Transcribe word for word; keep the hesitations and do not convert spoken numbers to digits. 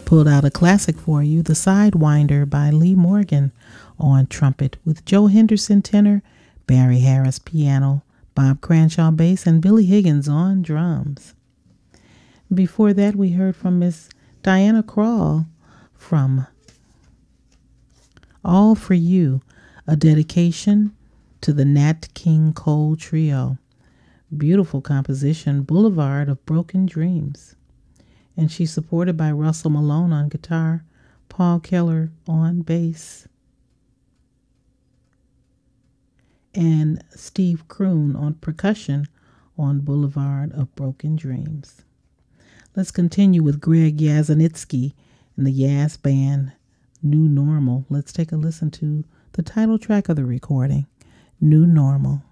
Pulled out a classic for you, The Sidewinder by Lee Morgan on trumpet, with Joe Henderson tenor, Barry Harris piano, Bob Cranshaw bass, and Billy Higgins on drums. Before that, we heard from Miss Diana Krall from All For You, a dedication to the Nat King Cole Trio. Beautiful composition, Boulevard of Broken Dreams. And she's supported by Russell Malone on guitar, Paul Keller on bass, and Steve Kroon on percussion on Boulevard of Broken Dreams. Let's continue with Greg Yasinitsky and the Yaz Band, New Normal. Let's take a listen to the title track of the recording, New Normal.